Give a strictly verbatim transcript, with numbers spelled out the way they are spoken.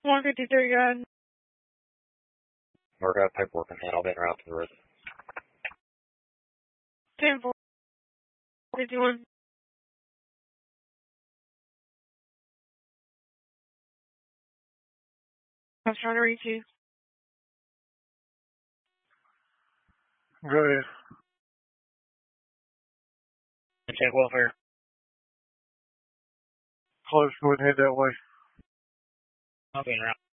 one fifty-three, go ahead. We're got paperwork in hand. I'll be en route to the residence. ten four fifty-one. I was trying to reach you. Go ahead. Check welfare. Close, go ahead and head that way. I'll be en route.